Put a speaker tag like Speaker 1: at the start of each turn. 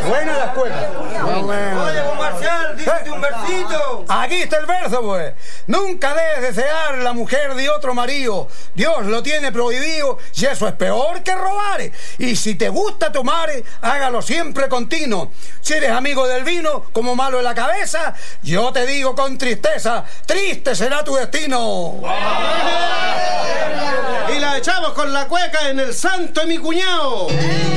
Speaker 1: Buena las cuecas.
Speaker 2: Oye, don Marcial, dígate un versito.
Speaker 1: Aquí está el verso, pues. Nunca debes desear la mujer de otro marido. Dios lo tiene prohibido y eso es peor que robar. Y si te gusta tomar, hágalo siempre continuo. Si eres amigo del vino, como malo en la cabeza, yo te digo con tristeza, triste será tu destino.
Speaker 3: Y la echamos con la cueca en el santo de mi cuñado.